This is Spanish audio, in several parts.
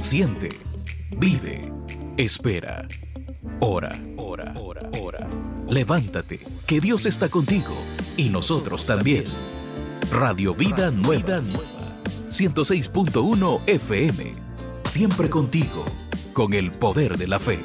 Siente, vive, espera, ora. Levántate, que Dios está contigo y nosotros también. Radio Vida Nueva, 106.1 FM. Siempre contigo, con el poder de la fe.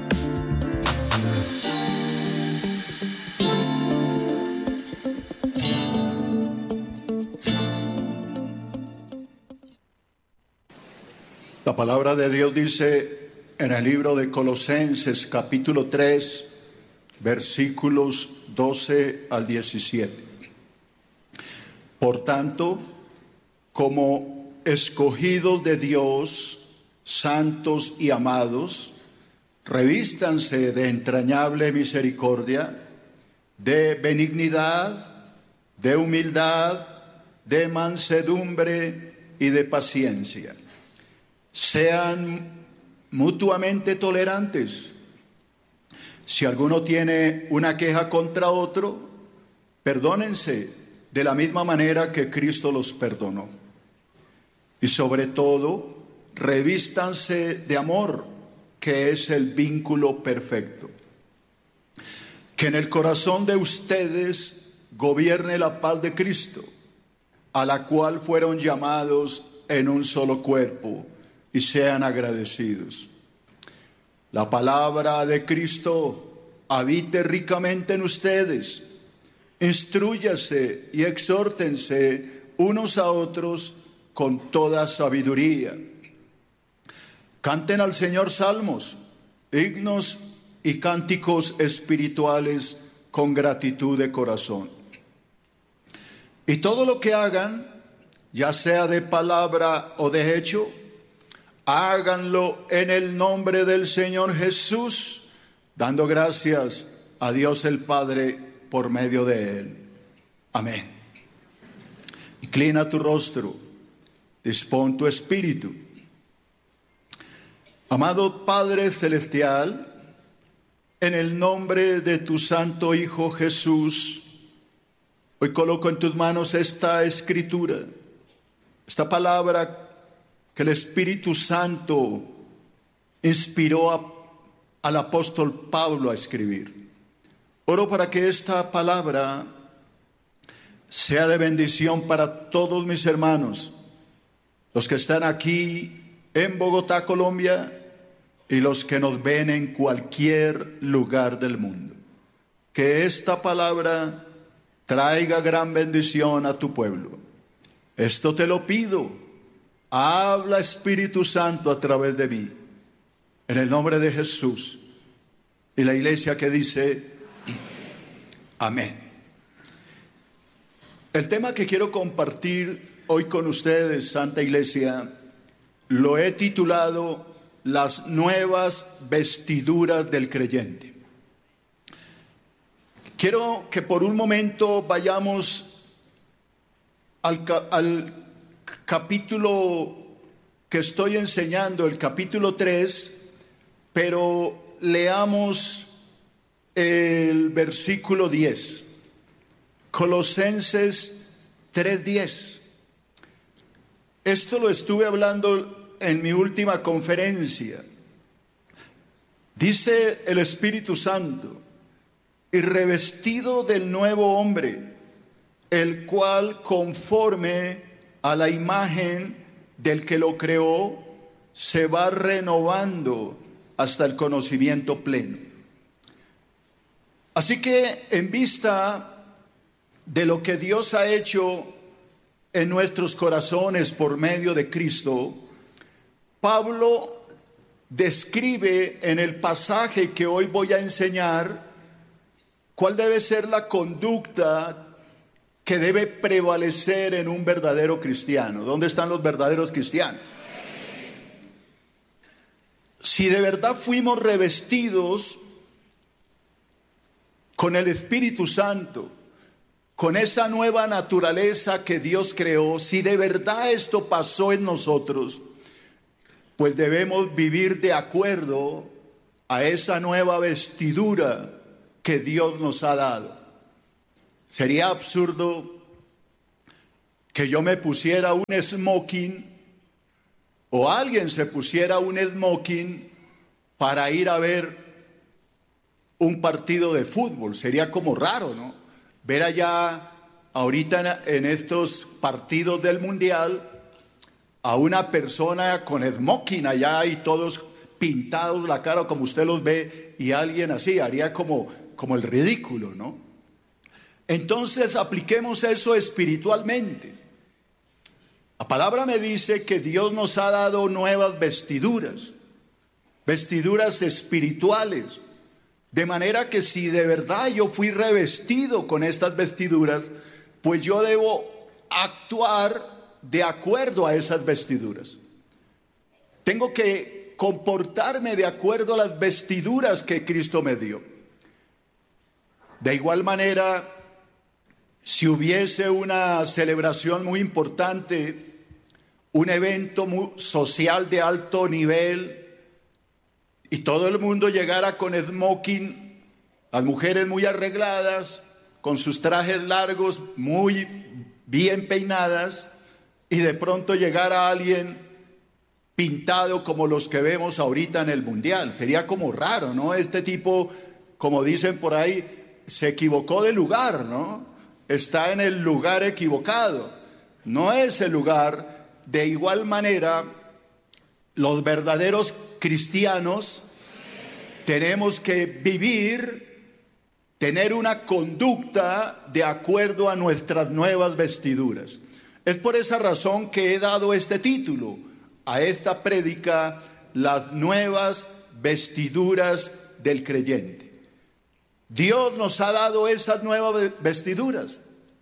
La palabra de Dios dice en el libro de Colosenses capítulo 3, versículos 12 al 17. Por tanto, como escogidos de Dios, santos y amados, revístanse de entrañable misericordia, de benignidad, de humildad, de mansedumbre y de paciencia. Sean mutuamente tolerantes. Si alguno tiene una queja contra otro, perdónense de la misma manera que Cristo los perdonó. Y sobre todo, revístanse de amor, que es el vínculo perfecto. Que en el corazón de ustedes gobierne la paz de Cristo, a la cual fueron llamados en un solo cuerpo, y sean agradecidos. La palabra de Cristo habite ricamente en ustedes. Instrúyase y exhórtense unos a otros con toda sabiduría. Canten al Señor salmos, himnos y cánticos espirituales con gratitud de corazón. Y todo lo que hagan, ya sea de palabra o de hecho, háganlo en el nombre del Señor Jesús, dando gracias a Dios el Padre por medio de Él. Amén. Inclina tu rostro, dispón tu espíritu. Amado Padre Celestial, en el nombre de tu Santo Hijo Jesús, hoy coloco en tus manos esta escritura, esta palabra que el Espíritu Santo inspiró al apóstol Pablo a escribir. Oro para que esta palabra sea de bendición para todos mis hermanos, los que están aquí en Bogotá, Colombia, y los que nos ven en cualquier lugar del mundo. Que esta palabra traiga gran bendición a tu pueblo. Esto te lo pido. Habla, Espíritu Santo, a través de mí, en el nombre de Jesús. Y la iglesia que dice amén. El tema que quiero compartir hoy con ustedes, Santa Iglesia, lo he titulado Las nuevas vestiduras del creyente. Quiero que por un momento vayamos al capítulo que estoy enseñando, el capítulo 3, pero leamos el versículo 10. Colosenses 3:10. Esto lo estuve hablando en mi última conferencia. Dice el Espíritu Santo: y revestido del nuevo hombre, el cual conforme a la imagen del que lo creó, se va renovando hasta el conocimiento pleno. Así que en vista de lo que Dios ha hecho en nuestros corazones por medio de Cristo, Pablo describe en el pasaje que hoy voy a enseñar cuál debe ser la conducta que debe prevalecer en un verdadero cristiano. ¿Dónde están los verdaderos cristianos? Si de verdad fuimos revestidos con el Espíritu Santo, con esa nueva naturaleza que Dios creó, si de verdad esto pasó en nosotros, pues debemos vivir de acuerdo a esa nueva vestidura que Dios nos ha dado. Sería absurdo que yo me pusiera un smoking o alguien se pusiera un smoking para ir a ver un partido de fútbol. Sería como raro, ¿no? Ver allá, ahorita en estos partidos del Mundial, a una persona con smoking allá y todos pintados la cara como usted los ve, y alguien así, haría como el ridículo, ¿no? Entonces apliquemos eso espiritualmente. La palabra me dice que Dios nos ha dado nuevas vestiduras, vestiduras espirituales, de manera que si de verdad yo fui revestido con estas vestiduras, pues yo debo actuar de acuerdo a esas vestiduras. Tengo que comportarme de acuerdo a las vestiduras que Cristo me dio. De igual manera, si hubiese una celebración muy importante, un evento muy social de alto nivel, y todo el mundo llegara con smoking, las mujeres muy arregladas, con sus trajes largos, muy bien peinadas, y de pronto llegara alguien pintado como los que vemos ahorita en el Mundial. Sería como raro, ¿no? Este tipo, como dicen por ahí, se equivocó de lugar, ¿no? Está en el lugar equivocado. No es el lugar. De igual manera, los verdaderos cristianos tenemos que vivir, tener una conducta de acuerdo a nuestras nuevas vestiduras. Es por esa razón que he dado este título a esta prédica: las nuevas vestiduras del creyente. Dios nos ha dado esas nuevas vestiduras.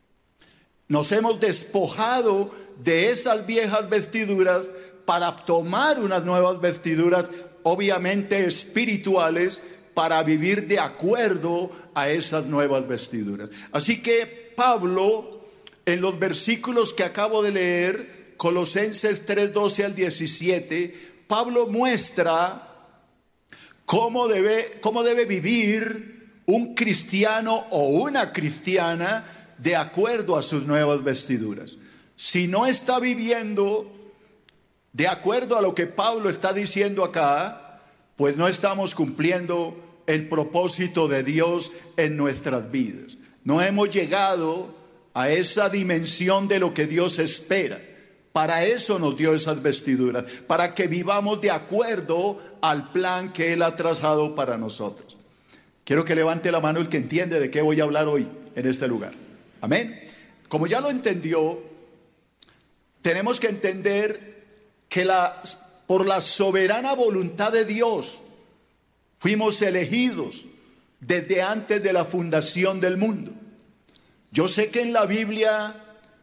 Nos hemos despojado de esas viejas vestiduras para tomar unas nuevas vestiduras, obviamente espirituales, para vivir de acuerdo a esas nuevas vestiduras. Así que Pablo, en los versículos que acabo de leer, Colosenses 3:12 al 17, Pablo muestra cómo debe vivir un cristiano o una cristiana de acuerdo a sus nuevas vestiduras. Si no está viviendo de acuerdo a lo que Pablo está diciendo acá, pues no estamos cumpliendo el propósito de Dios en nuestras vidas. No hemos llegado a esa dimensión de lo que Dios espera. Para eso nos dio esas vestiduras, para que vivamos de acuerdo al plan que Él ha trazado para nosotros. Quiero que levante la mano el que entiende de qué voy a hablar hoy en este lugar. Amén. Como ya lo entendió, tenemos que entender que por la soberana voluntad de Dios fuimos elegidos desde antes de la fundación del mundo. Yo sé que en la Biblia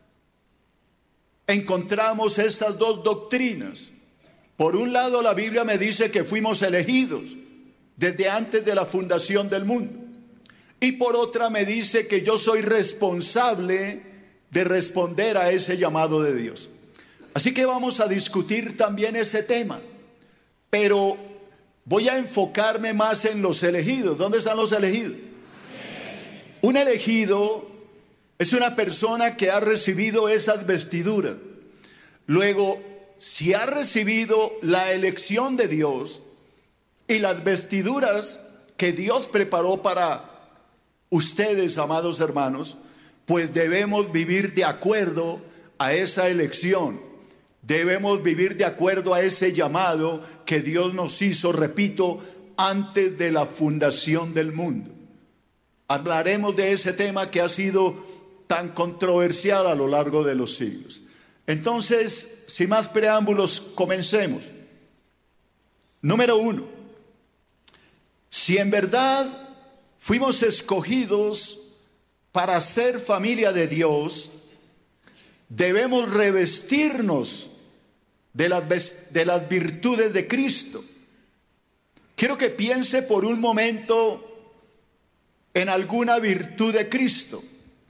encontramos estas dos doctrinas. Por un lado, la Biblia me dice que fuimos elegidos desde antes de la fundación del mundo. Y por otra me dice que yo soy responsable de responder a ese llamado de Dios. Así que vamos a discutir también ese tema. Pero voy a enfocarme más en los elegidos. ¿Dónde están los elegidos? Un elegido es una persona que ha recibido esas vestiduras. Luego, si ha recibido la elección de Dios y las vestiduras que Dios preparó para ustedes, amados hermanos, pues debemos vivir de acuerdo a esa elección. Debemos vivir de acuerdo a ese llamado que Dios nos hizo, repito, antes de la fundación del mundo. Hablaremos de ese tema que ha sido tan controversial a lo largo de los siglos. Entonces, sin más preámbulos, comencemos. Número 1. Si en verdad fuimos escogidos para ser familia de Dios, debemos revestirnos de las virtudes de Cristo. Quiero que piense por un momento en alguna virtud de Cristo.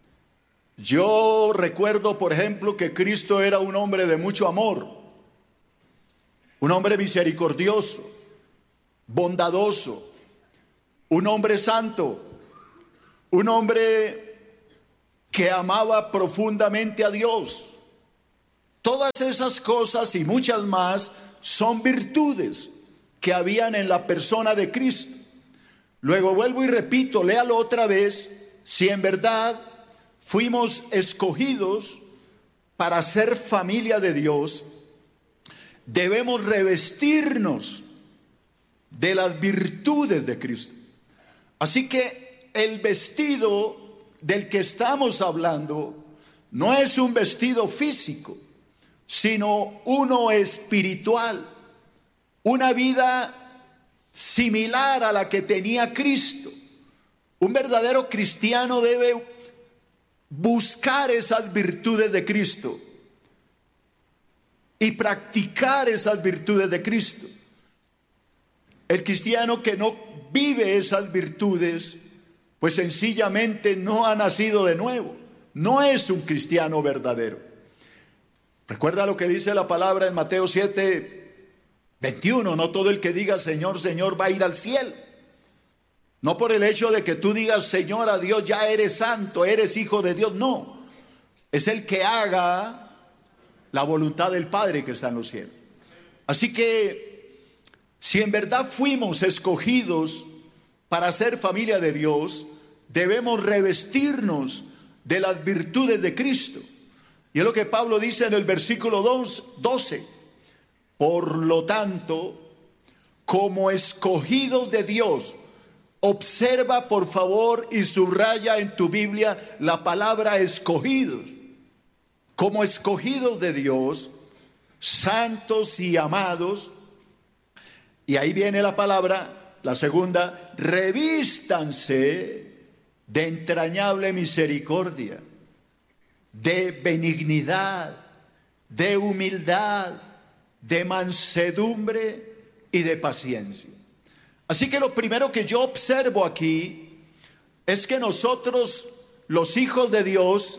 Yo recuerdo, por ejemplo, que Cristo era un hombre de mucho amor, un hombre misericordioso, bondadoso, un hombre santo, un hombre que amaba profundamente a Dios. Todas esas cosas y muchas más son virtudes que habían en la persona de Cristo. Luego vuelvo y repito, léalo otra vez, si en verdad fuimos escogidos para ser familia de Dios, debemos revestirnos de las virtudes de Cristo. Así que el vestido del que estamos hablando no es un vestido físico, sino uno espiritual, una vida similar a la que tenía Cristo. Un verdadero cristiano debe buscar esas virtudes de Cristo y practicar esas virtudes de Cristo. El cristiano que no vive esas virtudes, pues sencillamente no ha nacido de nuevo, no es un cristiano verdadero. Recuerda lo que dice la palabra en Mateo 7:21, no todo el que diga Señor, Señor va a ir al cielo. No por el hecho de que tú digas Señor a Dios, ya eres santo, eres hijo de Dios, no. Es el que haga la voluntad del Padre que está en los cielos. Así que si en verdad fuimos escogidos para ser familia de Dios, debemos revestirnos de las virtudes de Cristo. Y es lo que Pablo dice en el versículo 12. Por lo tanto, como escogidos de Dios, observa por favor y subraya en tu Biblia la palabra escogidos. Como escogidos de Dios, santos y amados, y ahí viene la palabra, la segunda, revístanse de entrañable misericordia, de benignidad, de humildad, de mansedumbre y de paciencia. Así que lo primero que yo observo aquí es que nosotros, los hijos de Dios,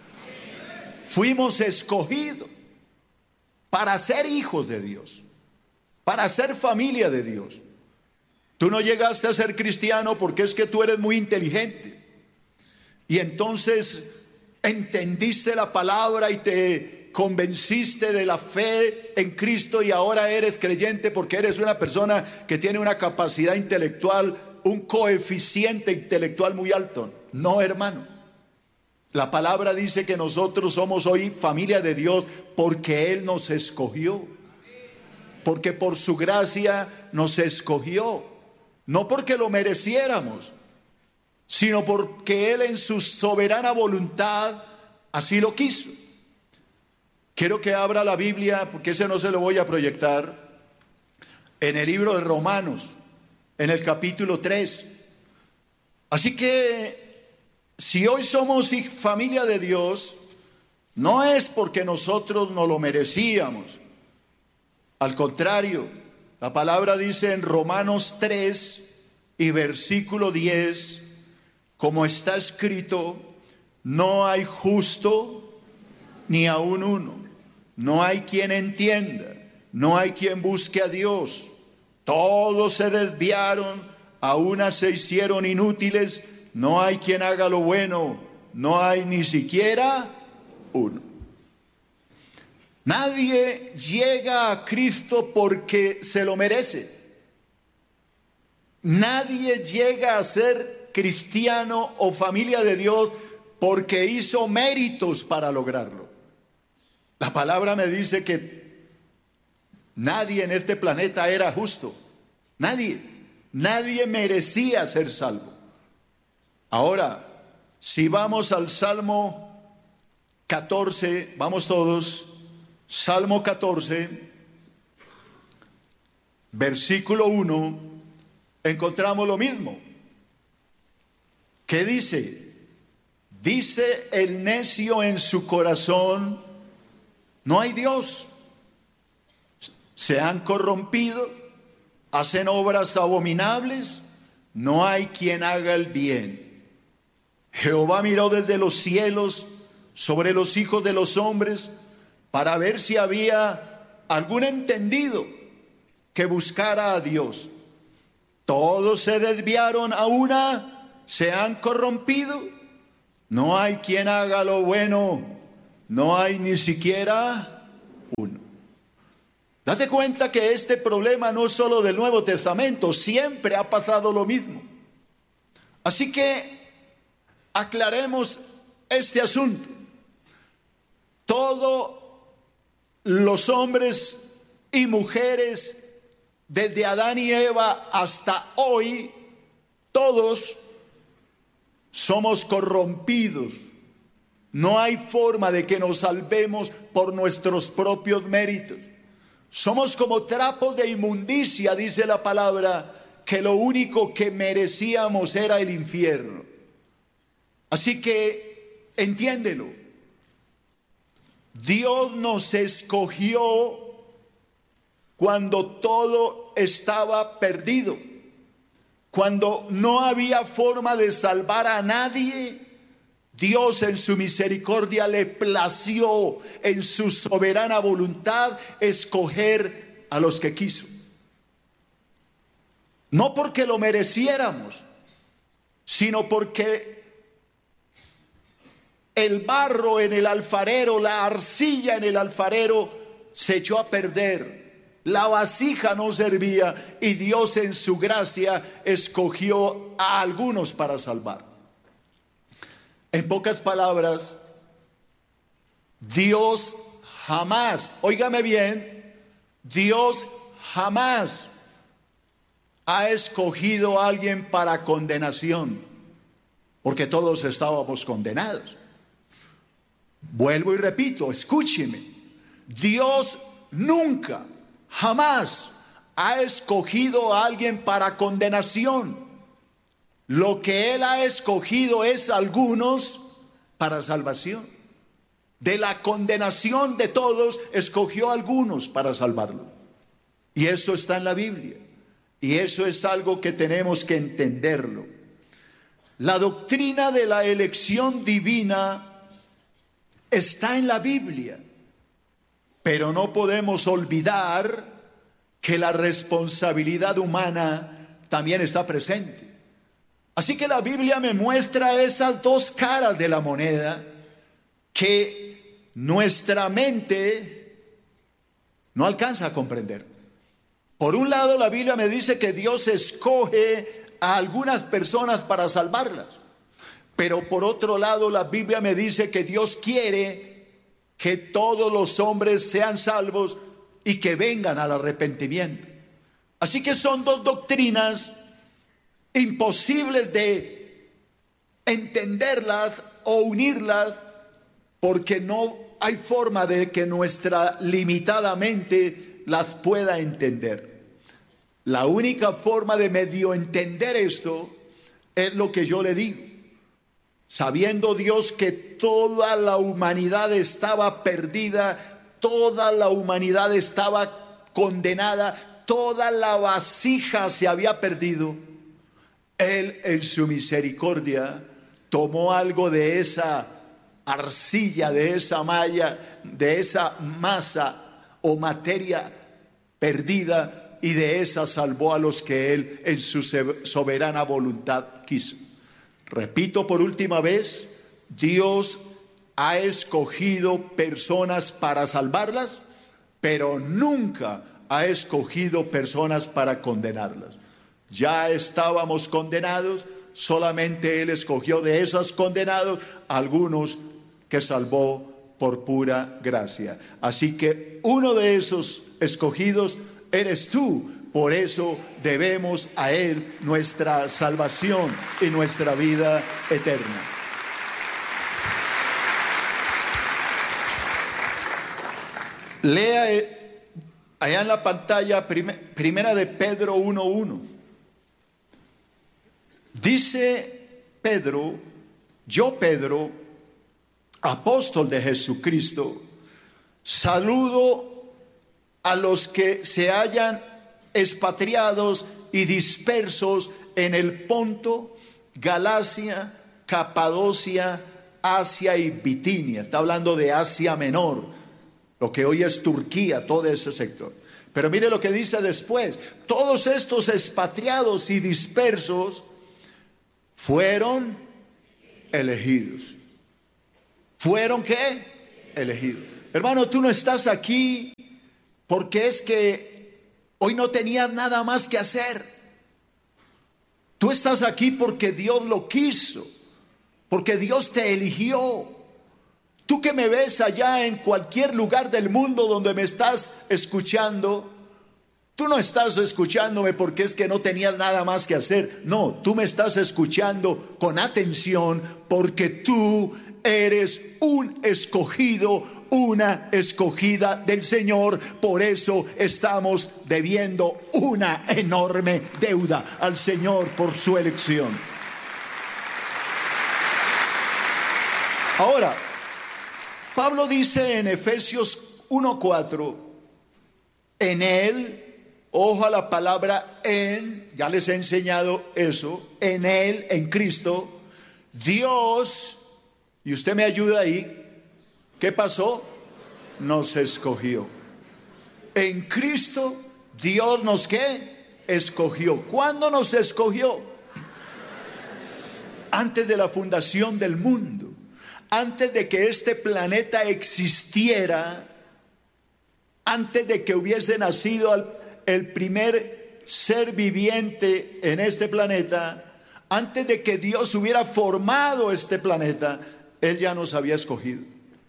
fuimos escogidos para ser hijos de Dios, para ser familia de Dios. Tú no llegaste a ser cristiano porque es que tú eres muy inteligente y entonces entendiste la palabra y te convenciste de la fe en Cristo y ahora eres creyente porque eres una persona que tiene una capacidad intelectual, un coeficiente intelectual muy alto. No, hermano. La palabra dice que nosotros somos hoy familia de Dios porque Él nos escogió, porque por su gracia nos escogió, no porque lo mereciéramos, sino porque Él en su soberana voluntad así lo quiso. Quiero que abra la Biblia, porque ese no se lo voy a proyectar, en el libro de Romanos, en el capítulo 3. Así que si hoy somos familia de Dios, no es porque nosotros no lo merecíamos. Al contrario, la palabra dice en Romanos 3 y versículo 10, como está escrito, no hay justo ni aun uno. No hay quien entienda, no hay quien busque a Dios. Todos se desviaron, a unas se hicieron inútiles. No hay quien haga lo bueno, no hay ni siquiera uno. Nadie llega a Cristo porque se lo merece. Nadie llega a ser cristiano o familia de Dios porque hizo méritos para lograrlo. La palabra me dice que nadie en este planeta era justo. Nadie merecía ser salvo. Ahora, si vamos al Salmo 14, vamos todos, Salmo 14, versículo 1, encontramos lo mismo. ¿Qué dice? Dice el necio en su corazón, no hay Dios. Se han corrompido, hacen obras abominables, no hay quien haga el bien. Jehová miró desde los cielos sobre los hijos de los hombres para ver si había algún entendido que buscara a Dios. Todos se desviaron a una, se han corrompido. No hay quien haga lo bueno, no hay ni siquiera uno. Date cuenta que este problema no es solo del Nuevo Testamento, siempre ha pasado lo mismo. Así que aclaremos este asunto. Todos los hombres y mujeres, desde Adán y Eva hasta hoy, todos somos corrompidos. No hay forma de que nos salvemos por nuestros propios méritos. Somos como trapos de inmundicia, dice la palabra, que lo único que merecíamos era el infierno. Así que entiéndelo. Dios nos escogió cuando todo estaba perdido, cuando no había forma de salvar a nadie. Dios en su misericordia le plació en su soberana voluntad escoger a los que quiso. No porque lo mereciéramos, sino porque el barro en el alfarero, la arcilla en el alfarero se echó a perder. La vasija no servía y Dios en su gracia escogió a algunos para salvar. En pocas palabras, Dios jamás, óigame bien, Dios jamás ha escogido a alguien para condenación, porque todos estábamos condenados. Vuelvo y repito, escúcheme, Dios nunca, jamás ha escogido a alguien para condenación. Lo que Él ha escogido es algunos para salvación. De la condenación de todos, escogió a algunos para salvarlo. Y eso está en la Biblia. Y eso es algo que tenemos que entenderlo. La doctrina de la elección divina está en la Biblia. Pero no podemos olvidar que la responsabilidad humana también está presente. Así que la Biblia me muestra esas dos caras de la moneda que nuestra mente no alcanza a comprender. Por un lado, la Biblia me dice que Dios escoge a algunas personas para salvarlas. Pero por otro lado, la Biblia me dice que Dios quiere que todos los hombres sean salvos y que vengan al arrepentimiento. Así que son dos doctrinas imposibles de entenderlas o unirlas, porque no hay forma de que nuestra limitada mente las pueda entender. La única forma de medio entender esto es lo que yo le digo. Sabiendo Dios que toda la humanidad estaba perdida, toda la humanidad estaba condenada, toda la vasija se había perdido, Él en su misericordia tomó algo de esa arcilla, de esa malla, de esa masa o materia perdida, y de esa salvó a los que Él en su soberana voluntad quiso. Repito por última vez, Dios ha escogido personas para salvarlas, pero nunca ha escogido personas para condenarlas. Ya estábamos condenados, solamente Él escogió de esos condenados algunos que salvó por pura gracia. Así que uno de esos escogidos eres tú. Por eso debemos a Él nuestra salvación y nuestra vida eterna. Lea allá en la pantalla primera de Pedro 1:1. Dice Pedro, yo Pedro, apóstol de Jesucristo, saludo a los que se hallan expatriados y dispersos en el Ponto, Galacia, Capadocia, Asia y Bitinia. Está hablando de Asia Menor, lo que hoy es Turquía, todo ese sector. Pero mire lo que dice después. Todos estos expatriados y dispersos fueron elegidos. ¿Fueron qué? Elegidos. Hermano, tú no estás aquí porque es que hoy no tenías nada más que hacer. Tú estás aquí porque Dios lo quiso, porque Dios te eligió. Tú que me ves allá en cualquier lugar del mundo donde me estás escuchando, tú no estás escuchándome porque es que no tenías nada más que hacer. No, tú me estás escuchando con atención porque tú eres un escogido, una escogida del Señor. Por eso estamos debiendo una enorme deuda al Señor por su elección. Ahora, Pablo dice en Efesios 1:4, en Él, ojo a la palabra en, ya les he enseñado eso, en Él, en Cristo, Dios, y usted me ayuda ahí, ¿qué pasó? Nos escogió. En Cristo, Dios nos ¿qué? Escogió. ¿Cuándo nos escogió? Antes de la fundación del mundo. Antes de que este planeta existiera, antes de que hubiese nacido el primer ser viviente en este planeta, antes de que Dios hubiera formado este planeta, Él ya nos había escogido.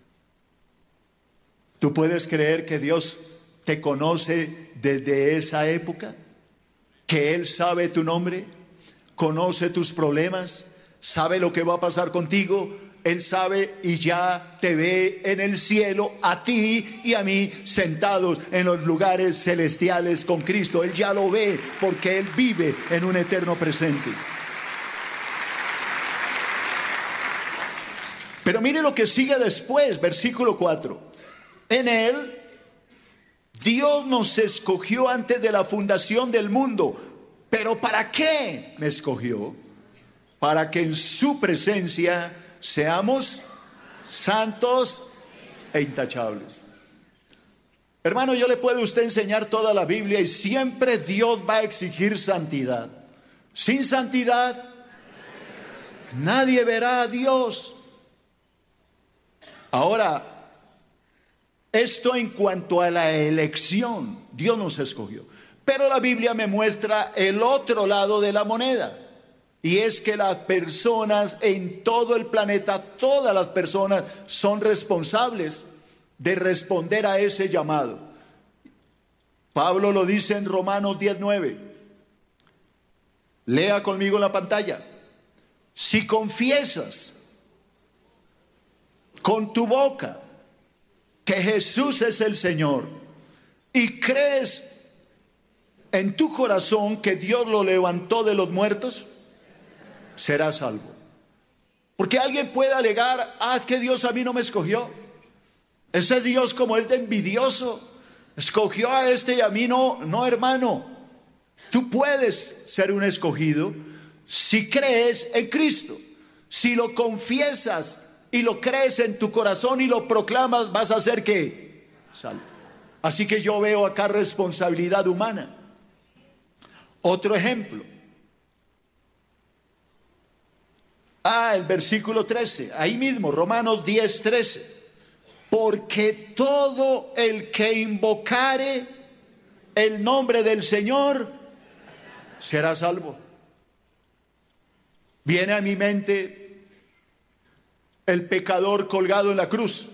¿Tú puedes creer que Dios te conoce desde esa época? ¿Que Él sabe tu nombre? ¿Conoce tus problemas? ¿Sabe lo que va a pasar contigo? Él sabe y ya te ve en el cielo, a ti y a mí, sentados en los lugares celestiales con Cristo. Él ya lo ve porque Él vive en un eterno presente. Pero mire lo que sigue después, versículo 4. En Él, Dios nos escogió antes de la fundación del mundo. ¿Pero para qué me escogió? Para que en su presencia seamos santos e intachables. Hermano, yo le puedo a usted enseñar toda la Biblia y siempre Dios va a exigir santidad. Sin santidad, nadie verá a Dios. Ahora, esto en cuanto a la elección, Dios nos escogió. Pero la Biblia me muestra el otro lado de la moneda. Y es que las personas en todo el planeta, todas las personas son responsables de responder a ese llamado. Pablo lo dice en Romanos 10:9. Lea conmigo en la pantalla. Si confiesas con tu boca que Jesús es el Señor y crees en tu corazón que Dios lo levantó de los muertos, serás salvo. Porque alguien puede alegar, que Dios a mí no me escogió. Ese Dios como es de envidioso, escogió a este y a mí no. No, hermano, tú puedes ser un escogido si crees en Cristo. Si lo confiesas y lo crees en tu corazón y lo proclamas, vas a ser ¿qué? Salvo. Así que yo veo acá responsabilidad humana. Otro ejemplo. El versículo 13, ahí mismo, Romanos 10:13. Porque todo el que invocare el nombre del Señor será salvo. Viene a mi mente el pecador colgado en la cruz.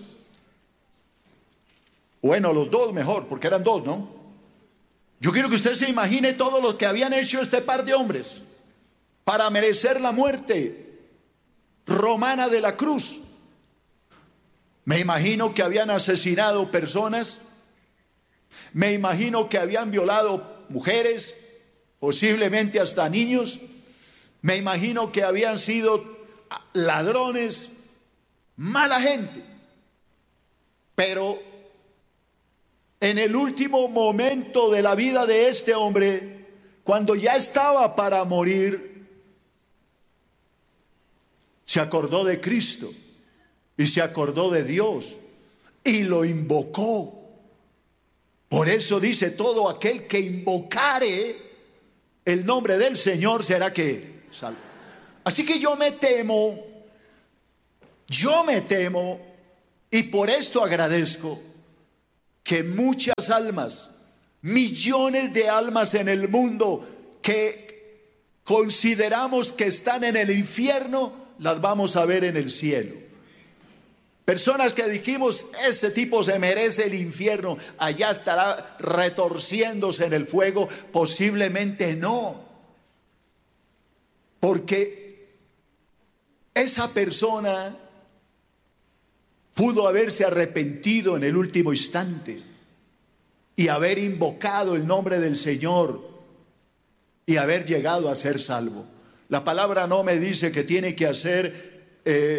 Bueno, los dos mejor, porque eran dos, ¿no? Yo quiero que usted se imagine todo lo que habían hecho este par de hombres para merecer la muerte romana de la cruz. Me imagino que habían asesinado personas, me imagino que habían violado mujeres, posiblemente hasta niños, me imagino que habían sido ladrones, mala gente. Pero en el último momento de la vida de este hombre, cuando ya estaba para morir, se acordó de Cristo y se acordó de Dios y lo invocó. Por eso dice, todo aquel que invocare el nombre del Señor será que salvo. Así que yo me temo y por esto agradezco que muchas almas, millones de almas en el mundo que consideramos que están en el infierno, las vamos a ver en el cielo. Personas que dijimos, ese tipo se merece el infierno, allá estará retorciéndose en el fuego, posiblemente no. Porque esa persona pudo haberse arrepentido en el último instante y haber invocado el nombre del Señor y haber llegado a ser salvo. La palabra no me dice que tiene que hacer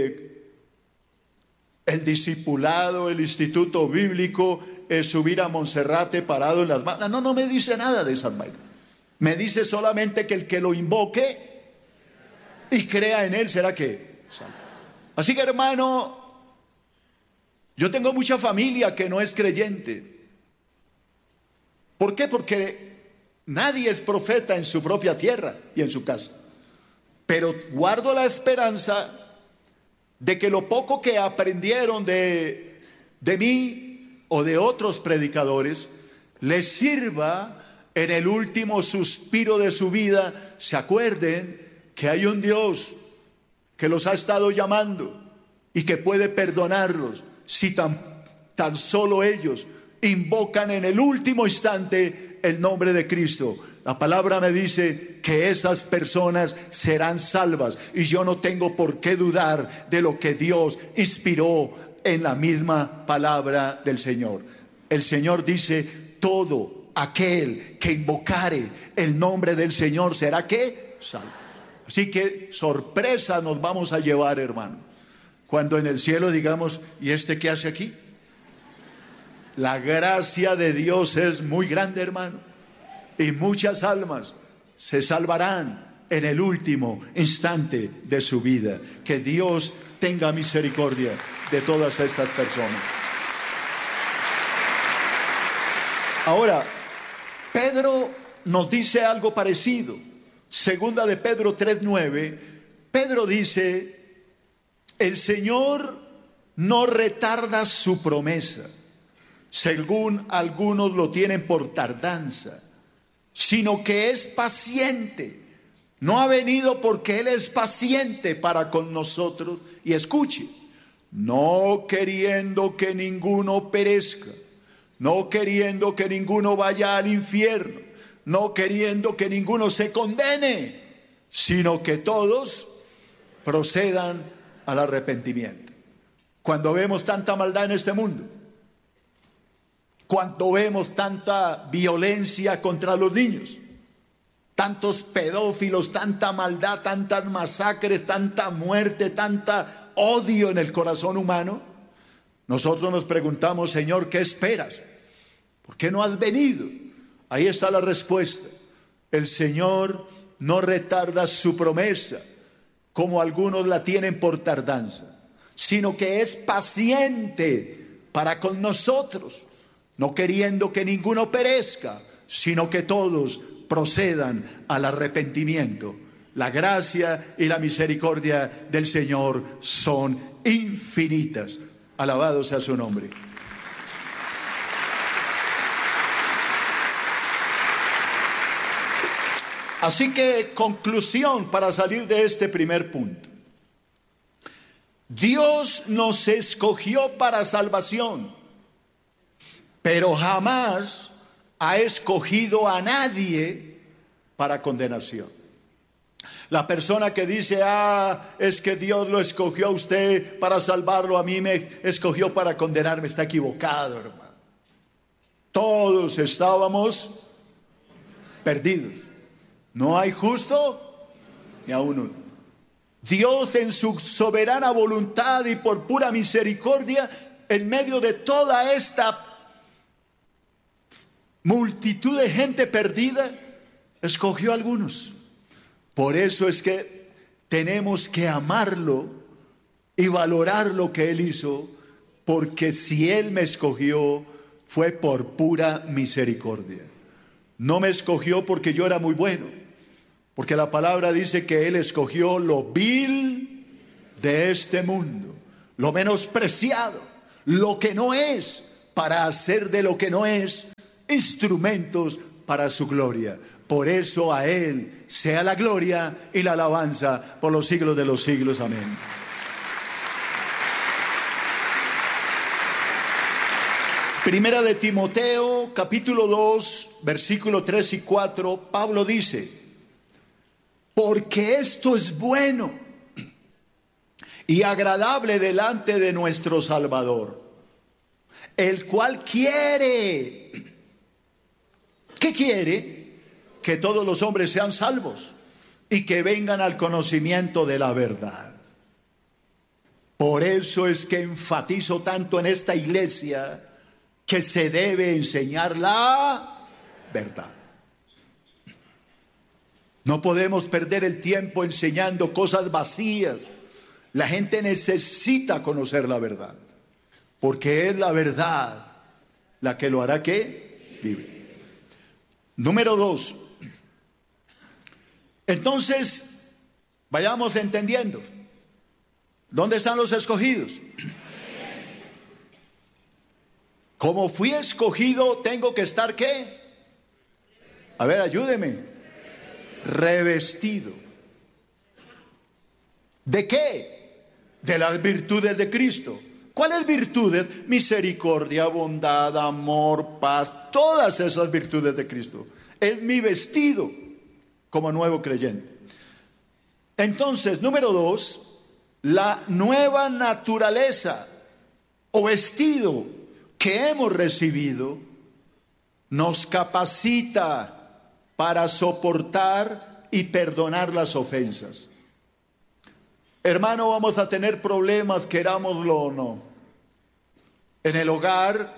el discipulado, el instituto bíblico, subir a Monserrate parado en las manos. No me dice nada de esas vainas. Me dice solamente que el que lo invoque y crea en él será que salvo. Así que, hermano, yo tengo mucha familia que no es creyente. ¿Por qué? Porque nadie es profeta en su propia tierra y en su casa. Pero guardo la esperanza de que lo poco que aprendieron de mí o de otros predicadores les sirva en el último suspiro de su vida. Se acuerden que hay un Dios que los ha estado llamando y que puede perdonarlos si tan solo ellos invocan en el último instante el nombre de Cristo. La palabra me dice que esas personas serán salvas y yo no tengo por qué dudar de lo que Dios inspiró en la misma palabra del Señor. El Señor dice, todo aquel que invocare el nombre del Señor será ¿qué? Salvo. Así que sorpresa nos vamos a llevar, hermano, cuando en el cielo digamos, ¿y este qué hace aquí? La gracia de Dios es muy grande, hermano, y muchas almas se salvarán en el último instante de su vida. Que Dios tenga misericordia de todas estas personas. Ahora, Pedro nos dice algo parecido. Segunda de Pedro 3:9, Pedro dice, el Señor no retarda su promesa, según algunos lo tienen por tardanza, sino que es paciente. No ha venido porque Él es paciente para con nosotros. Y escuche, no queriendo que ninguno perezca, no queriendo que ninguno vaya al infierno, no queriendo que ninguno se condene, sino que todos procedan al arrepentimiento. Cuando vemos tanta maldad en este mundo, cuando vemos tanta violencia contra los niños, tantos pedófilos, tanta maldad, tantas masacres, tanta muerte, tanta odio en el corazón humano, nosotros nos preguntamos, Señor, ¿qué esperas? ¿Por qué no has venido? Ahí está la respuesta. El Señor no retarda su promesa, como algunos la tienen por tardanza, sino que es paciente para con nosotros, no queriendo que ninguno perezca, sino que todos procedan al arrepentimiento. La gracia y la misericordia del Señor son infinitas. Alabado sea su nombre. Así que, conclusión para salir de este primer punto. Dios nos escogió para salvación, pero jamás ha escogido a nadie para condenación. La persona que dice, es que Dios lo escogió a usted para salvarlo, a mí me escogió para condenarme, está equivocado, hermano. Todos estábamos perdidos. No hay justo ni aún uno. Dios, en su soberana voluntad y por pura misericordia, en medio de toda esta multitud de gente perdida, escogió a algunos. Por eso es que tenemos que amarlo y valorar lo que Él hizo, porque si Él me escogió, fue por pura misericordia. No me escogió porque yo era muy bueno, porque la palabra dice que Él escogió lo vil de este mundo, lo menospreciado, lo que no es, para hacer de lo que no es instrumentos para su gloria. Por eso a Él sea la gloria y la alabanza por los siglos de los siglos. Amén. Primera de Timoteo, capítulo 2, versículo 3 y 4, Pablo dice: porque esto es bueno y agradable delante de nuestro Salvador, el cual quiere, ¿qué quiere? Que todos los hombres sean salvos y que vengan al conocimiento de la verdad. Por eso es que enfatizo tanto en esta iglesia que se debe enseñar la verdad. No podemos perder el tiempo enseñando cosas vacías. La gente necesita conocer la verdad, porque es la verdad la que lo hará ¿qué? Libre. Número 2. Entonces, vayamos entendiendo. ¿Dónde están los escogidos? Como fui escogido, tengo que estar ¿qué? A ver, ayúdeme. Revestido. ¿De qué? De las virtudes de Cristo. ¿Cuáles virtudes? Misericordia, bondad, amor, paz. Todas esas virtudes de Cristo. Es mi vestido como nuevo creyente. Entonces, número 2, la nueva naturaleza o vestido que hemos recibido nos capacita para soportar y perdonar las ofensas. Hermano, vamos a tener problemas, querámoslo o no, en el hogar,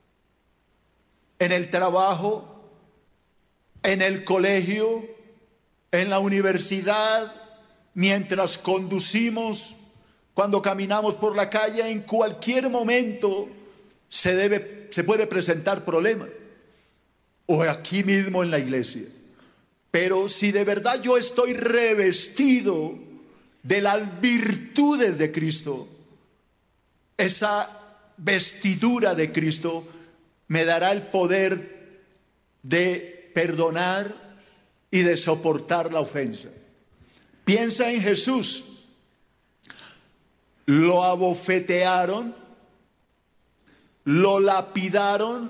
en el trabajo, en el colegio, en la universidad, mientras conducimos, cuando caminamos por la calle, en cualquier momento se puede presentar problemas, o aquí mismo en la iglesia. Pero si de verdad yo estoy revestido de las virtudes de Cristo, esa vestidura de Cristo me dará el poder de perdonar y de soportar la ofensa. Piensa en Jesús. Lo abofetearon, lo lapidaron,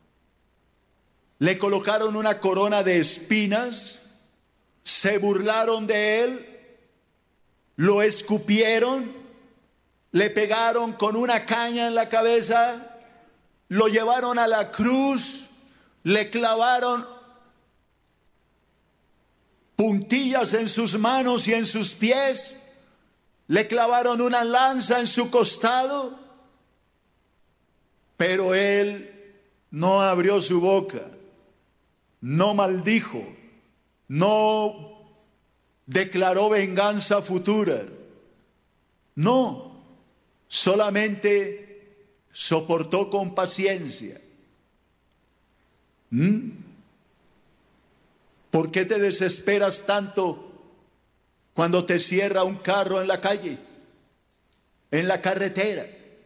le colocaron una corona de espinas, se burlaron de él, lo escupieron, le pegaron con una caña en la cabeza, lo llevaron a la cruz, le clavaron puntillas en sus manos y en sus pies, le clavaron una lanza en su costado, pero él no abrió su boca, no maldijo, no declaró venganza futura, no, solamente soportó con paciencia. ¿Por qué te desesperas tanto cuando te cierra un carro en la calle, en la carretera,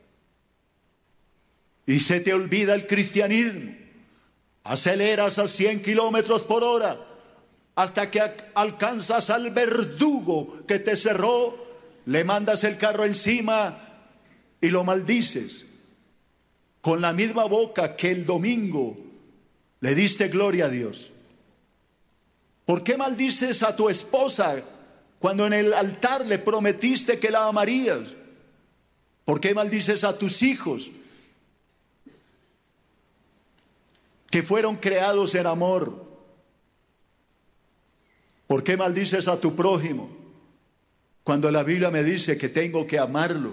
y se te olvida el cristianismo? Aceleras a 100 kilómetros por hora hasta que alcanzas al verdugo que te cerró, le mandas el carro encima y lo maldices con la misma boca que el domingo le diste gloria a Dios. ¿Por qué maldices a tu esposa cuando en el altar le prometiste que la amarías? ¿Por qué maldices a tus hijos que fueron creados en amor? ¿Por qué maldices a tu prójimo cuando la Biblia me dice que tengo que amarlo?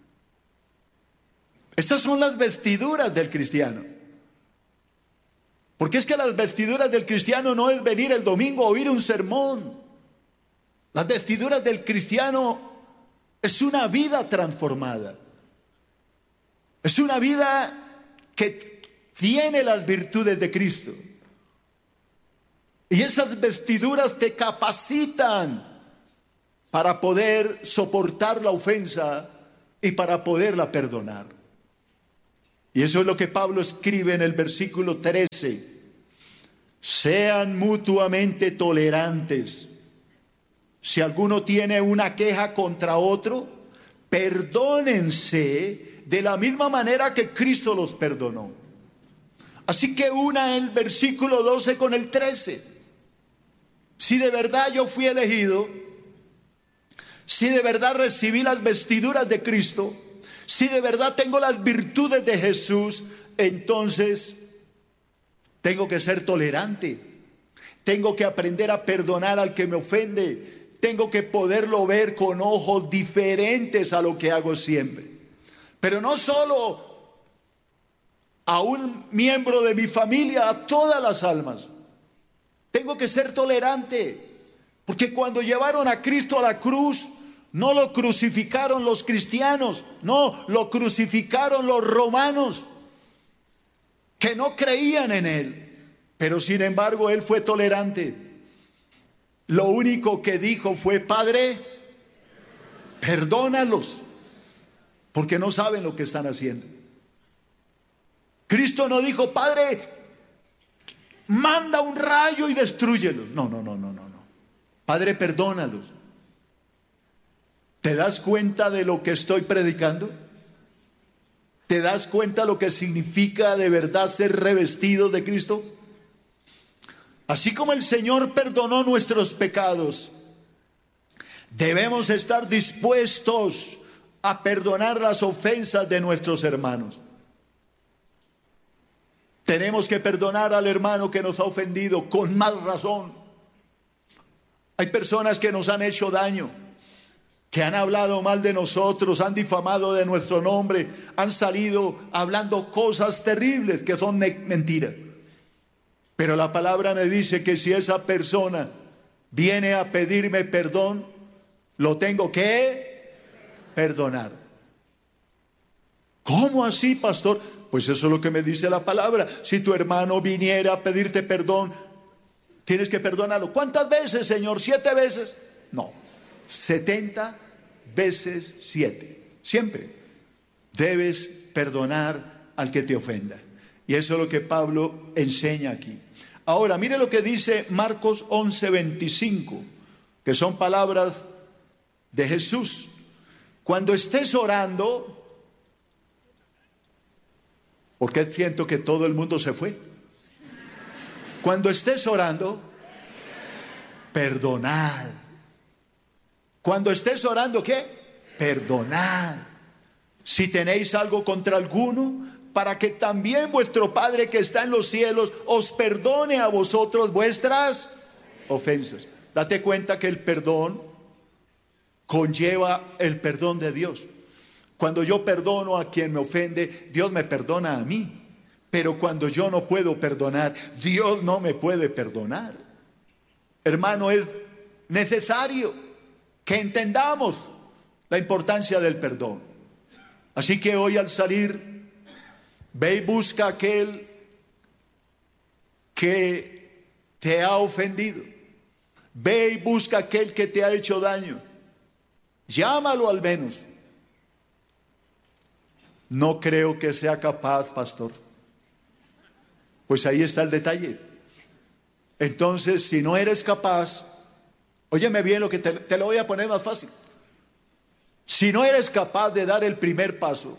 Esas son las vestiduras del cristiano. Porque es que las vestiduras del cristiano no es venir el domingo a oír un sermón. Las vestiduras del cristiano es una vida transformada. Es una vida que tiene las virtudes de Cristo. Y esas vestiduras te capacitan para poder soportar la ofensa y para poderla perdonar. Y eso es lo que Pablo escribe en el versículo 13. Sean mutuamente tolerantes. Si alguno tiene una queja contra otro, perdónense de la misma manera que Cristo los perdonó. Así que una el versículo 12 con el 13. Si de verdad yo fui elegido, si de verdad recibí las vestiduras de Cristo, si de verdad tengo las virtudes de Jesús, entonces tengo que ser tolerante. Tengo que aprender a perdonar al que me ofende. Tengo que poderlo ver con ojos diferentes a lo que hago siempre. Pero no solo a un miembro de mi familia, a todas las almas. Tengo que ser tolerante. Porque cuando llevaron a Cristo a la cruz, no lo crucificaron los cristianos, no, lo crucificaron los romanos, que no creían en Él. Pero sin embargo, Él fue tolerante. Lo único que dijo fue: Padre, perdónalos, porque no saben lo que están haciendo. Cristo no dijo: Padre, manda un rayo y destrúyelos. No. Padre, perdónalos. ¿Te das cuenta de lo que estoy predicando? ¿Te das cuenta lo que significa de verdad ser revestido de Cristo? Así como el Señor perdonó nuestros pecados, debemos estar dispuestos a perdonar las ofensas de nuestros hermanos. Tenemos que perdonar al hermano que nos ha ofendido con más razón. Hay personas que nos han hecho daño, que han hablado mal de nosotros, han difamado de nuestro nombre, han salido hablando cosas terribles que son mentiras. Pero la palabra me dice que si esa persona viene a pedirme perdón, lo tengo que perdonar. ¿Cómo así, pastor? Pues eso es lo que me dice la palabra. Si tu hermano viniera a pedirte perdón, tienes que perdonarlo. ¿Cuántas veces, Señor? ¿7 veces? No. 70 veces 7. Siempre debes perdonar al que te ofenda. Y eso es lo que Pablo enseña aquí. Ahora, mire lo que dice Marcos 11:25, que son palabras de Jesús. Cuando estés orando, porque siento que todo el mundo se fue. Cuando estés orando, perdonad. Cuando estés orando, ¿qué? Perdonad. Si tenéis algo contra alguno, para que también vuestro Padre que está en los cielos os perdone a vosotros vuestras ofensas. Date cuenta que el perdón conlleva el perdón de Dios. Cuando yo perdono a quien me ofende, Dios me perdona a mí. Pero cuando yo no puedo perdonar, Dios no me puede perdonar. Hermano, es necesario que entendamos la importancia del perdón. Así que hoy al salir, ve y busca a aquel que te ha ofendido. Ve y busca a aquel que te ha hecho daño. Llámalo al menos. No creo que sea capaz, pastor. Pues ahí está el detalle. Entonces, si no eres capaz, óyeme bien, lo que te lo voy a poner más fácil. Si no eres capaz de dar el primer paso,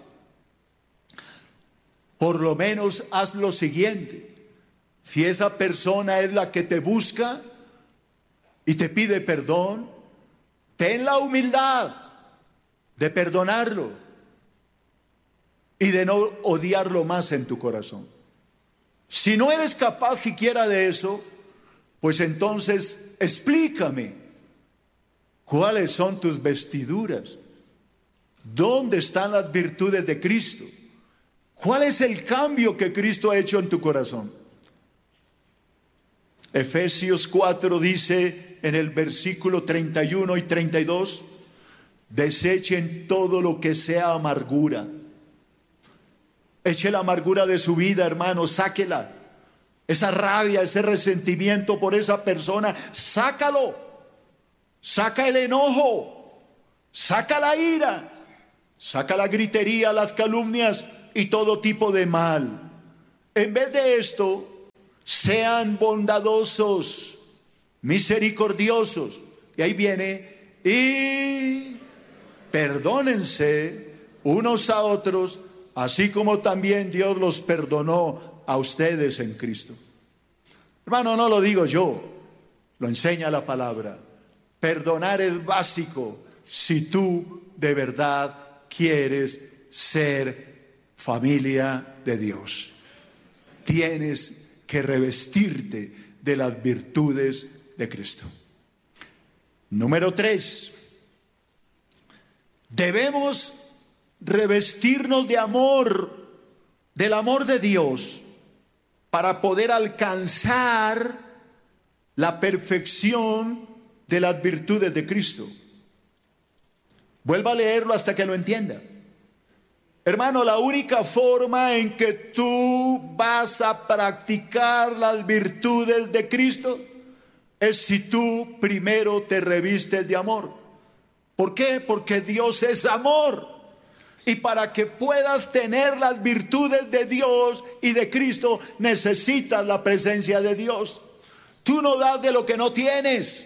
por lo menos haz lo siguiente. Si esa persona es la que te busca y te pide perdón, ten la humildad de perdonarlo y de no odiarlo más en tu corazón. Si no eres capaz siquiera de eso, pues entonces explícame cuáles son tus vestiduras, dónde están las virtudes de Cristo, cuál es el cambio que Cristo ha hecho en tu corazón. Efesios 4 dice en el versículo 31 y 32, desechen todo lo que sea amargura. Eche la amargura de su vida, hermano, sáquela. Esa rabia, ese resentimiento por esa persona, sácalo. Saca el enojo, saca la ira, saca la gritería, las calumnias, y todo tipo de mal. En vez de esto, sean bondadosos, misericordiosos. Y ahí viene, y perdónense unos a otros, así como también Dios los perdonó a ustedes en Cristo. Hermano, no lo digo yo, lo enseña la palabra. Perdonar es básico si tú de verdad quieres ser familia de Dios. Tienes que revestirte de las virtudes de Cristo. Número 3. Debemos revestirnos de amor, del amor de Dios, para poder alcanzar la perfección de las virtudes de Cristo. Vuelva a leerlo hasta que lo entienda. Hermano, la única forma en que tú vas a practicar las virtudes de Cristo es si tú primero te revistes de amor. ¿Por qué? Porque Dios es amor. Y para que puedas tener las virtudes de Dios y de Cristo, necesitas la presencia de Dios. Tú no das de lo que no tienes.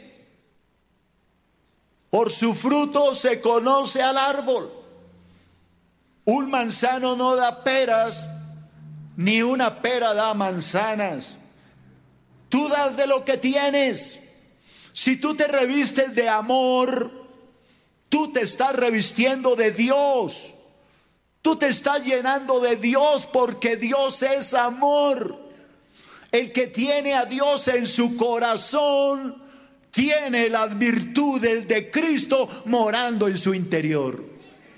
Por su fruto se conoce al árbol. Un manzano no da peras, ni una pera da manzanas. Tú das de lo que tienes. Si tú te revistes de amor, tú te estás revistiendo de Dios. Tú te estás llenando de Dios, porque Dios es amor. El que tiene a Dios en su corazón tiene las virtudes de Cristo morando en su interior.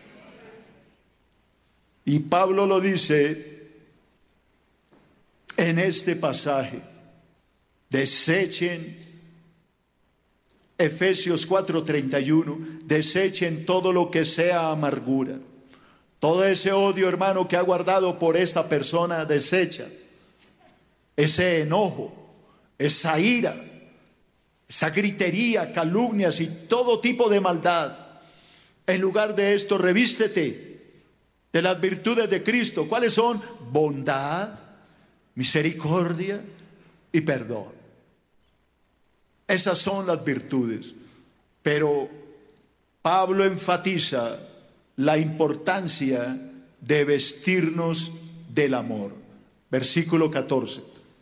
Y Pablo lo dice en este pasaje. Desechen, Efesios 4:31, desechen todo lo que sea amargura. Todo ese odio, hermano, que ha guardado por esta persona, desecha. Ese enojo, esa ira, esa gritería, calumnias y todo tipo de maldad. En lugar de esto, revístete de las virtudes de Cristo. ¿Cuáles son? Bondad, misericordia y perdón. Esas son las virtudes. Pero Pablo enfatiza la importancia de vestirnos del amor. Versículo 14.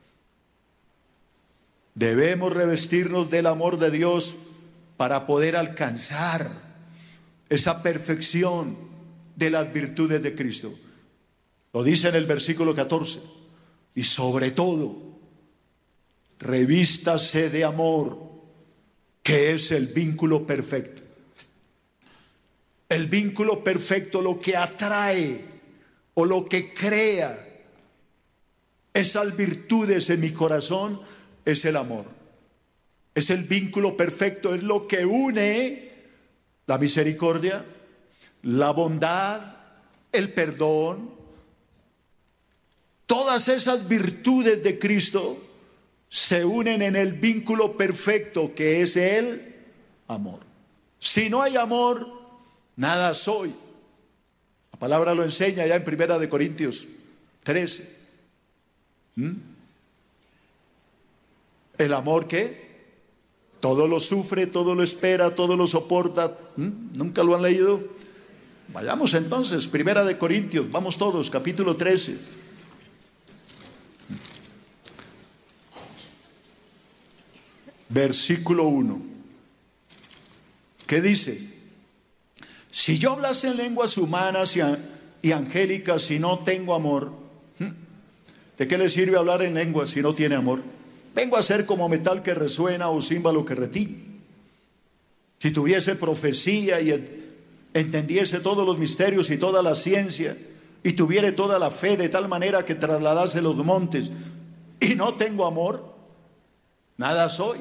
Debemos revestirnos del amor de Dios para poder alcanzar esa perfección de las virtudes de Cristo. Lo dice en el versículo 14. Y sobre todo, revístase de amor, que es el vínculo perfecto. El vínculo perfecto, lo que atrae o lo que crea esas virtudes en mi corazón, es el amor. Es el vínculo perfecto, es lo que une la misericordia, la bondad, el perdón. Todas esas virtudes de Cristo se unen en el vínculo perfecto, que es el amor. Si no hay amor, nada soy. La palabra lo enseña ya en 1 Corintios 13. El amor, ¿qué? Todo lo sufre, todo lo espera, todo lo soporta. ¿Nunca lo han leído? Vayamos entonces, 1 Corintios, vamos todos, capítulo 13. Versículo 1. ¿Qué dice? Si yo hablase en lenguas humanas y angélicas y no tengo amor, ¿de qué le sirve hablar en lenguas si no tiene amor? Vengo a ser como metal que resuena o címbalo que retiñe. Si tuviese profecía y entendiese todos los misterios y toda la ciencia, y tuviere toda la fe de tal manera que trasladase los montes, y no tengo amor, nada soy.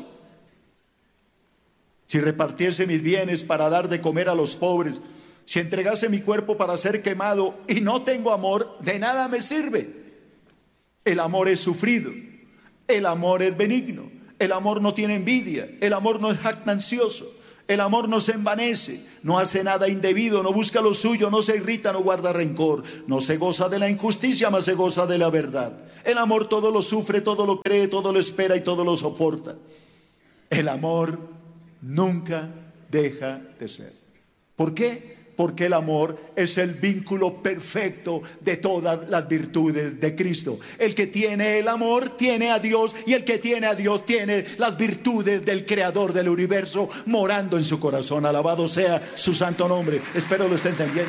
Si repartiese mis bienes para dar de comer a los pobres, si entregase mi cuerpo para ser quemado y no tengo amor, de nada me sirve. El amor es sufrido, el amor es benigno, el amor no tiene envidia, el amor no es jactancioso, El amor no se envanece, no hace nada indebido, no busca lo suyo, no se irrita, no guarda rencor, no se goza de la injusticia, mas se goza de la verdad. El amor todo lo sufre, todo lo cree, todo lo espera y todo lo soporta. El amor nunca deja de ser. ¿Por qué? Porque el amor es el vínculo perfecto de todas las virtudes de Cristo. El que tiene el amor tiene a Dios, y el que tiene a Dios tiene las virtudes del Creador del universo morando en su corazón. Alabado sea su santo nombre. Espero lo esté entendiendo.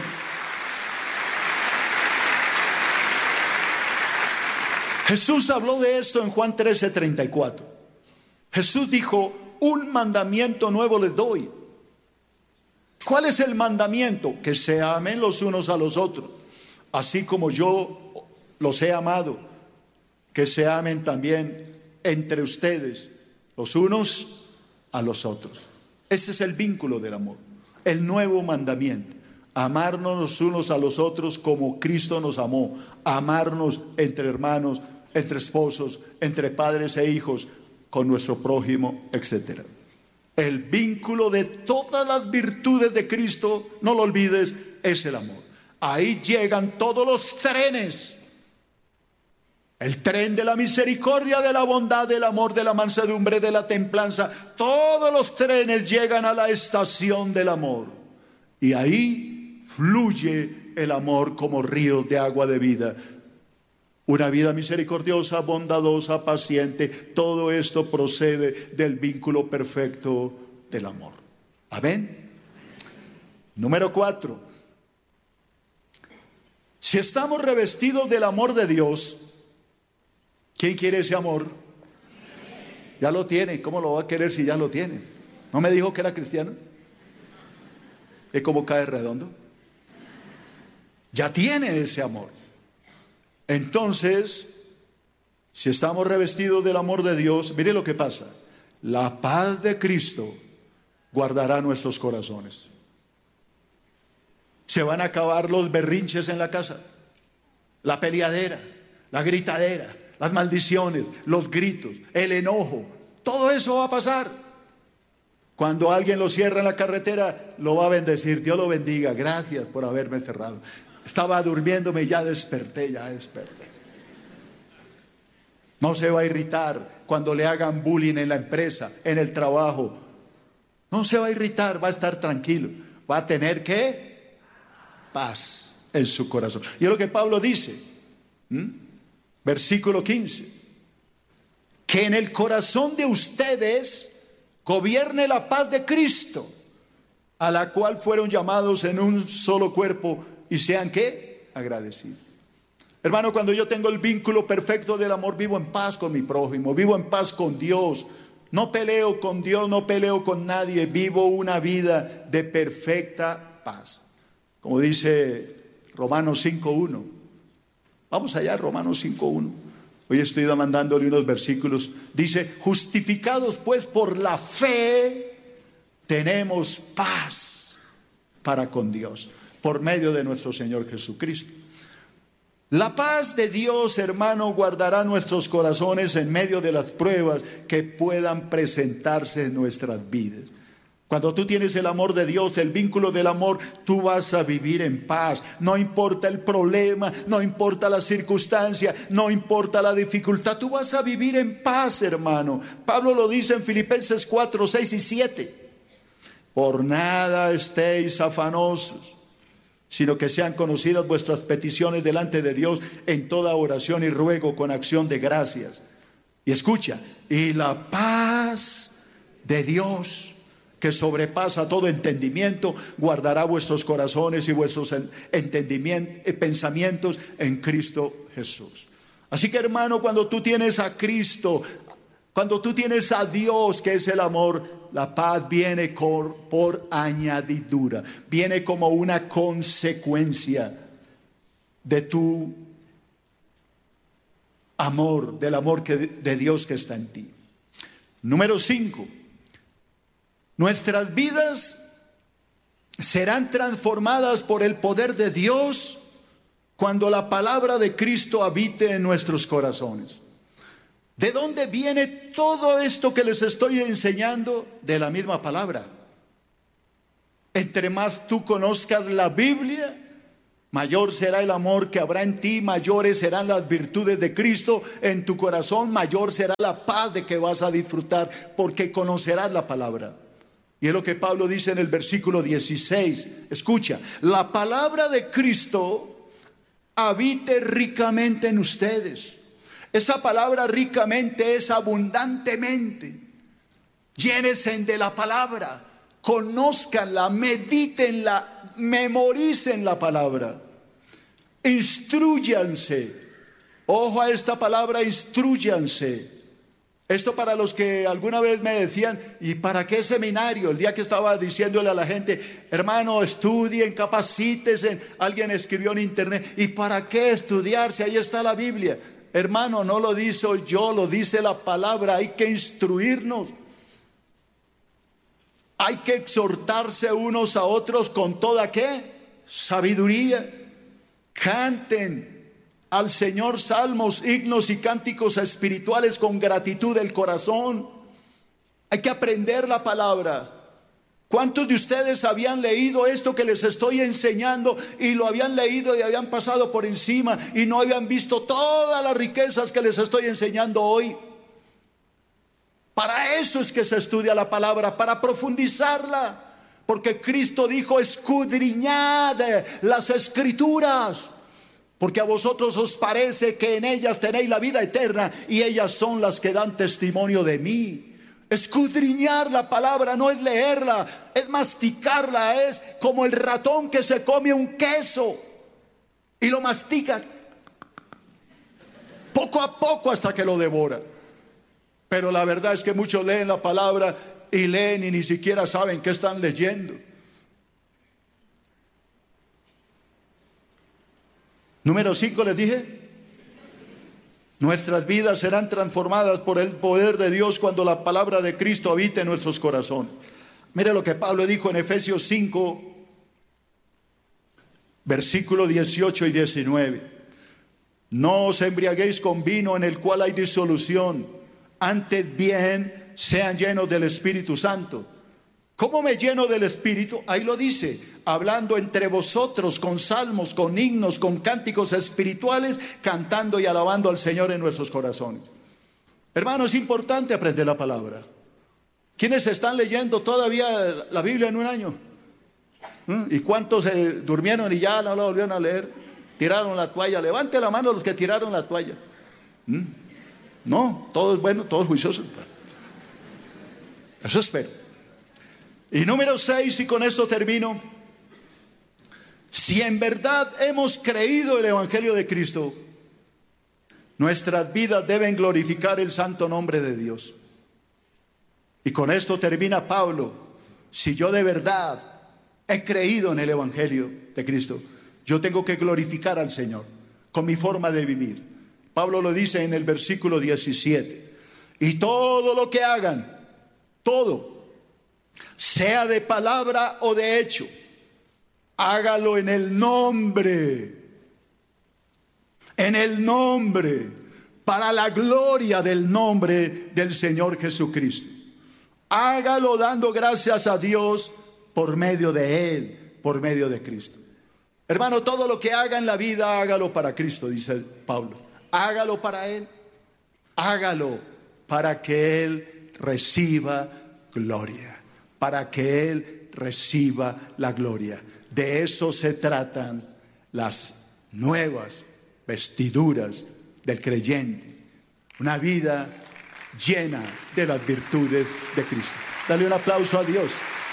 Jesús habló de esto en Juan 13:34. Jesús dijo: un mandamiento nuevo les doy. ¿Cuál es el mandamiento? Que se amen los unos a los otros, así como yo los he amado, que se amen también entre ustedes, los unos a los otros. Ese es el vínculo del amor, el nuevo mandamiento. Amarnos los unos a los otros como Cristo nos amó. Amarnos entre hermanos, entre esposos, entre padres e hijos, con nuestro prójimo, etc. El vínculo de todas las virtudes de Cristo, no lo olvides, es el amor. Ahí llegan todos los trenes. El tren de la misericordia, de la bondad, del amor, de la mansedumbre, de la templanza. Todos los trenes llegan a la estación del amor. Y ahí fluye el amor como ríos de agua de vida. Una vida misericordiosa, bondadosa, paciente. Todo esto procede del vínculo perfecto del amor. ¿Amén? Número 4. Si estamos revestidos del amor de Dios, ¿quién quiere ese amor? Ya lo tiene. ¿Cómo lo va a querer si ya lo tiene? ¿No me dijo que era cristiano? ¿Es como cae redondo? Ya tiene ese amor. Entonces, si estamos revestidos del amor de Dios, mire lo que pasa. La paz de Cristo guardará nuestros corazones. Se van a acabar los berrinches en la casa, la peleadera, la gritadera, las maldiciones, los gritos, el enojo. Todo eso va a pasar. Cuando alguien lo cierra en la carretera, lo va a bendecir. Dios lo bendiga. Gracias por haberme cerrado. Estaba durmiéndome y ya desperté. No se va a irritar cuando le hagan bullying en la empresa, en el trabajo. No se va a irritar, va a estar tranquilo. Va a tener ¿qué? Paz en su corazón. Y es lo que Pablo dice, versículo 15. Que en el corazón de ustedes gobierne la paz de Cristo, a la cual fueron llamados en un solo cuerpo, y sean ¿qué? Agradecidos. Hermano, cuando yo tengo el vínculo perfecto del amor, vivo en paz con mi prójimo, vivo en paz con Dios. No peleo con Dios, no peleo con nadie. Vivo una vida de perfecta paz. Como dice Romanos 5:1. Vamos allá, Romanos 5:1. Hoy estoy mandándole unos versículos. Dice: justificados pues por la fe, tenemos paz para con Dios, por medio de nuestro Señor Jesucristo. La paz de Dios, hermano, guardará nuestros corazones en medio de las pruebas que puedan presentarse en nuestras vidas. Cuando tú tienes el amor de Dios, el vínculo del amor, tú vas a vivir en paz. No importa el problema, no importa la circunstancia, no importa la dificultad, tú vas a vivir en paz, hermano. Pablo lo dice en Filipenses 4, 6 y 7. Por nada estéis afanosos, sino que sean conocidas vuestras peticiones delante de Dios en toda oración y ruego con acción de gracias. Y escucha, y la paz de Dios, que sobrepasa todo entendimiento, guardará vuestros corazones y vuestros pensamientos en Cristo Jesús. Así que, hermano, cuando tú tienes a Cristo, cuando tú tienes a Dios, que es el amor, la paz viene por añadidura, viene como una consecuencia de tu amor, del amor de Dios que está en ti. Número 5. Nuestras vidas serán transformadas por el poder de Dios cuando la palabra de Cristo habite en nuestros corazones. ¿De dónde viene todo esto que les estoy enseñando? De la misma palabra. Entre más tú conozcas la Biblia, mayor será el amor que habrá en ti, mayores serán las virtudes de Cristo en tu corazón, mayor será la paz de que vas a disfrutar, porque conocerás la palabra. Y es lo que Pablo dice en el versículo 16. Escucha: la palabra de Cristo habite ricamente en ustedes. Esa palabra ricamente es abundantemente. Llénense de la palabra, conózcanla, medítenla, memoricen la palabra, instrúyanse. Ojo a esta palabra, instrúyanse. Esto para los que alguna vez me decían: ¿y para qué seminario? El día que estaba diciéndole a la gente: hermano, estudien, capacítense. Alguien escribió en internet: ¿y para qué estudiar si ahí está la Biblia? Hermano, no lo digo yo, lo dice la palabra. Hay que instruirnos. Hay que exhortarse unos a otros con toda ¿qué? Sabiduría. Canten al Señor salmos, himnos y cánticos espirituales con gratitud del corazón. Hay que aprender la palabra. ¿Cuántos de ustedes habían leído esto que les estoy enseñando y lo habían leído y habían pasado por encima y no habían visto todas las riquezas que les estoy enseñando hoy? Para eso es que se estudia la palabra, para profundizarla. Porque Cristo dijo: escudriñad las escrituras, porque a vosotros os parece que en ellas tenéis la vida eterna, y ellas son las que dan testimonio de mí. Escudriñar la palabra no es leerla, es masticarla. Es como el ratón que se come un queso y lo mastica poco a poco hasta que lo devora. Pero la verdad es que muchos leen la palabra y leen y ni siquiera saben qué están leyendo. Número 5 les dije: nuestras vidas serán transformadas por el poder de Dios cuando la palabra de Cristo habite en nuestros corazones. Mire lo que Pablo dijo en Efesios 5, versículos 18 y 19. No os embriaguéis con vino en el cual hay disolución, antes bien sean llenos del Espíritu Santo. ¿Cómo me lleno del Espíritu? Ahí lo dice: hablando entre vosotros con salmos, con himnos, con cánticos espirituales, cantando y alabando al Señor en nuestros corazones. Hermano, es importante aprender la palabra. ¿Quiénes están leyendo todavía la Biblia en un año? ¿Y cuántos durmieron y ya no la volvieron a leer? Tiraron la toalla. Levante la mano los que tiraron la toalla. No, todos buenos, todos juiciosos. Eso espero. Y número 6, y con esto termino: si en verdad hemos creído el Evangelio de Cristo, nuestras vidas deben glorificar el santo nombre de Dios. Y con esto termina Pablo: si yo de verdad he creído en el Evangelio de Cristo, yo tengo que glorificar al Señor con mi forma de vivir. Pablo lo dice en el versículo 17: y todo lo que hagan, todo, sea de palabra o de hecho, hágalo en el nombre, para la gloria del nombre del Señor Jesucristo. Hágalo dando gracias a Dios por medio de Él, por medio de Cristo. Hermano, todo lo que haga en la vida, hágalo para Cristo, dice Pablo. Hágalo para Él, hágalo para que Él reciba gloria, para que Él reciba la gloria. De eso se tratan las nuevas vestiduras del creyente, una vida llena de las virtudes de Cristo. Dale un aplauso a Dios.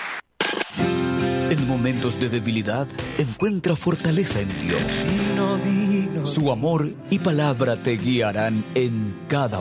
En momentos de debilidad, encuentra fortaleza en Dios. Su amor y palabra te guiarán en cada